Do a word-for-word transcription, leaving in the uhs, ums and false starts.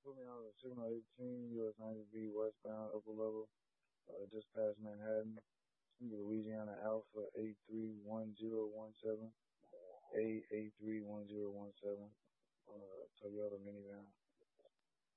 Put me on the Signal eighteen, U S ninety B westbound, upper level, uh, just past Manhattan. Louisiana Alpha eight three one zero one seven. A eight three one zero one seven. Uh, Toyota minivan.